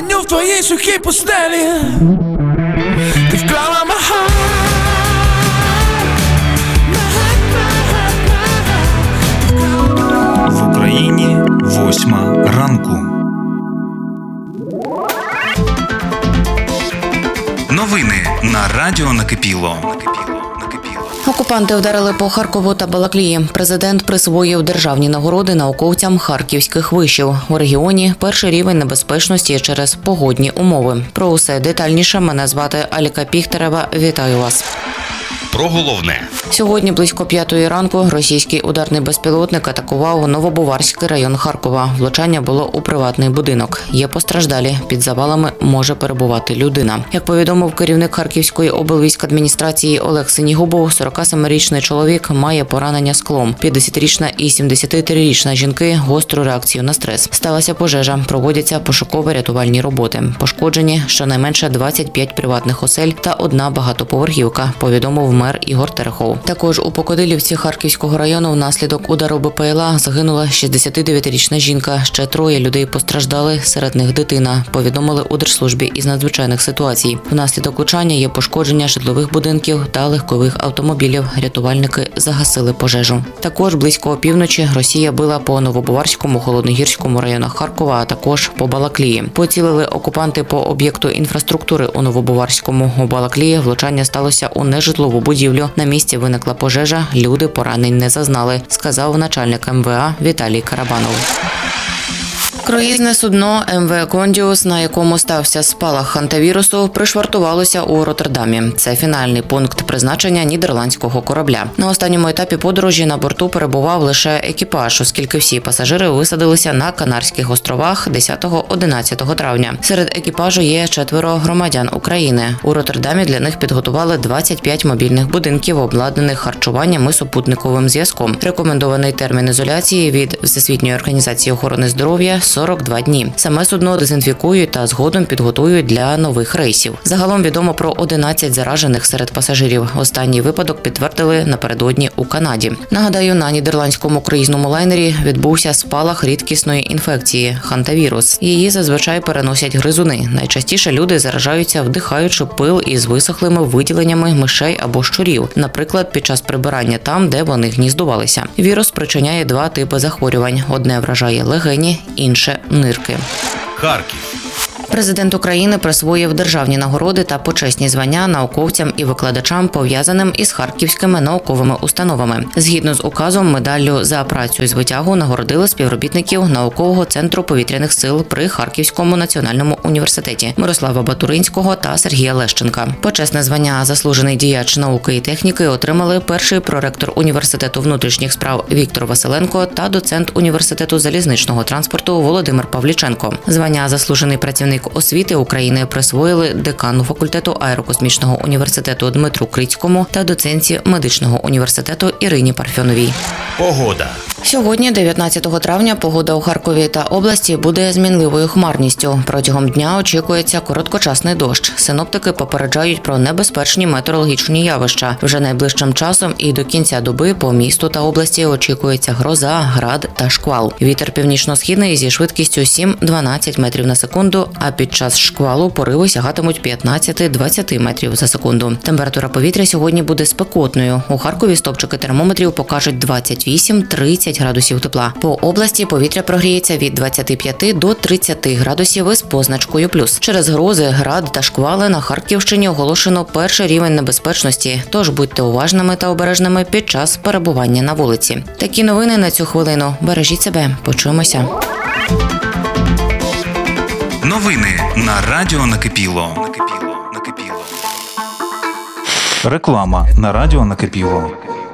в твоїй сухій пустелі. Ти вкрала my heart. В Україні 8 ранку. Новини на Радіо Накипіло. Окупанти вдарили по Харкову та Балаклії. Президент присвоїв державні нагороди науковцям харківських вишів. У регіоні перший рівень небезпечності через погодні умови. Про усе детальніше мене звати Аліка Піхтерева. Вітаю вас. Про головне. Сьогодні близько 5-ї ранку російський ударний безпілотник атакував Новобуварський район Харкова. Влучання було у приватний будинок. Є постраждалі. Під завалами може перебувати людина. Як повідомив керівник Харківської облвійськадміністрації Олег Синігубов, 47-річний чоловік має поранення склом. 50-річна і 73-річна жінки – гостру реакцію на стрес. Сталася пожежа. Проводяться пошуково-рятувальні роботи. Пошкоджені щонайменше 25 приватних осель та одна багатоповерхівка, повідомив мер Ігор Терехов. Також у Покотилівці Харківського району внаслідок удару БПЛА загинула 69-річна жінка. Ще 3 людей постраждали, серед них дитина, повідомили у Держслужбі із надзвичайних ситуацій. Внаслідок влучання є пошкодження житлових будинків та легкових автомобілів. Рятувальники загасили пожежу. Також близько опівночі Росія била по Новобуварському, Холодногірському районах Харкова, а також по Балаклії. Поцілили окупанти по об'єкту інфраструктури у Новобуварському. У Балаклії влучання сталося у нежитлову будівлю. На місці виникла пожежа, люди поранень не зазнали, сказав начальник МВА Віталій Карабанов. Круїзне судно МВ «Кондіус», на якому стався спалах хантавірусу, пришвартувалося у Роттердамі. Це фінальний пункт призначення нідерландського корабля. На останньому етапі подорожі на борту перебував лише екіпаж, оскільки всі пасажири висадилися на Канарських островах 10-11 травня. Серед екіпажу є 4 громадян України. У Роттердамі для них підготували 25 мобільних будинків, обладнаних харчуванням і супутниковим зв'язком. Рекомендований термін ізоляції від Всесвітньої організації охорони здоров'я – 42 дні. Саме судно дезінфікують та згодом підготують для нових рейсів. Загалом відомо про 11 заражених серед пасажирів. Останній випадок підтвердили напередодні у Канаді. Нагадаю, на нідерландському круїзному лайнері відбувся спалах рідкісної інфекції – хантавірус. Її зазвичай переносять гризуни. Найчастіше люди заражаються, вдихаючи пил із висохлими виділеннями мишей або щурів, наприклад, під час прибирання там, де вони гніздувалися. Вірус спричиняє 2 типи захворювань. Одне вражає легені, інше – нирки. Харків. Президент України присвоїв державні нагороди та почесні звання науковцям і викладачам, пов'язаним із харківськими науковими установами. Згідно з указом, медаллю за працю із витягу нагородили співробітників Наукового центру повітряних сил при Харківському національному університеті Мирослава Батуринського та Сергія Лещенка. Почесне звання «Заслужений діяч науки і техніки» отримали перший проректор Університету внутрішніх справ Віктор Василенко та доцент Університету залізничного транспорту Володимир Павліченко. Звання «Заслужений працівник освіти України» присвоїли декану факультету аерокосмічного університету Дмитру Крицькому та доцентці медичного університету Ірині Парфьоновій. Погода. Сьогодні, 19 травня, погода у Харкові та області буде змінливою хмарністю. Протягом дня очікується короткочасний дощ. Синоптики попереджають про небезпечні метеорологічні явища. Вже найближчим часом і до кінця доби по місту та області очікується гроза, град та шквал. Вітер північно-східний зі швидкістю 7-12 метрів на секунду, а під час шквалу пориви сягатимуть 15-20 метрів за секунду. Температура повітря сьогодні буде спекотною. У Харкові стопчики термометрів покажуть 28-30 градусів тепла. По області повітря прогріється від 25 до 30 градусів із позначкою плюс. Через грози, град та шквали на Харківщині оголошено перший рівень небезпечності, тож будьте уважними та обережними під час перебування на вулиці. Такі новини на цю хвилину. Бережіть себе. Почуємося. Новини на Радіо Накипіло. Реклама на Радіо Накипіло.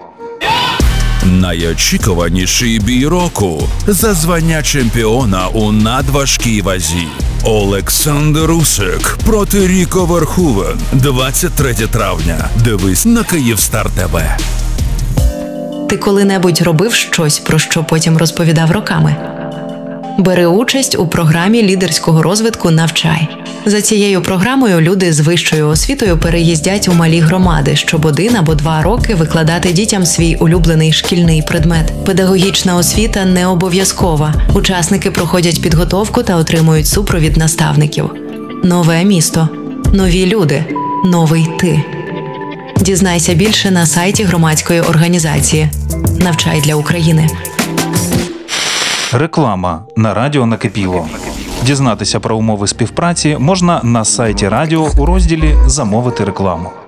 Найочікуваніший бій року за звання чемпіона у надважкій вазі. Олександр Усик проти Ріко Верховен. 23 травня. Дивись на Київстар ТВ. Ти коли-небудь робив щось, про що потім розповідав роками? Бери участь у програмі лідерського розвитку «Навчай». За цією програмою люди з вищою освітою переїздять у малі громади, щоб 1 або 2 роки викладати дітям свій улюблений шкільний предмет. Педагогічна освіта не обов'язкова. Учасники проходять підготовку та отримують супровід наставників. Нове місто. Нові люди. Новий ти. Дізнайся більше на сайті громадської організації «Навчай для України». Реклама на радіо «Накипіло». Дізнатися про умови співпраці можна на сайті радіо у розділі «Замовити рекламу».